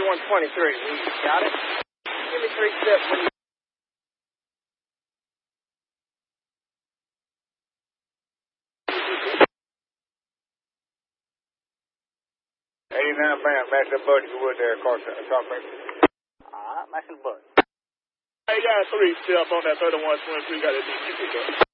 3123. We got it. Give me 3 steps when you... 89 band, match the bud, you would there, car stop me. Alright, matching the bud. Hey, guys, 3 step on that 3123, got it.